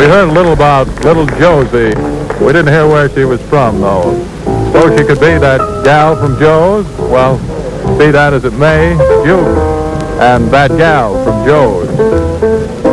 We heard a little about little Josie. We didn't hear where she was from, though. So she could be that gal from Joe's? Well, be that as it may, Duke and that gal from Joe's.